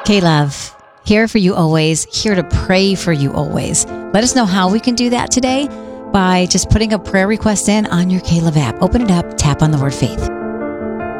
K-Love, here for you always, here to pray for you always. Let us know how we can do that today by just putting a prayer request in on your K-Love app. Open it up, tap on the word faith.